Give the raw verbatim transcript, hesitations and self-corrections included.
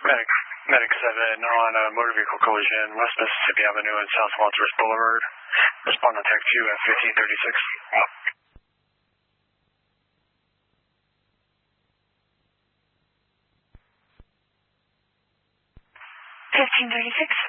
Medic, Medic seven on a motor vehicle collision, West Mississippi Avenue and South Wadsworth Boulevard. Respond to tech two at fifteen thirty-six. fifteen thirty-six.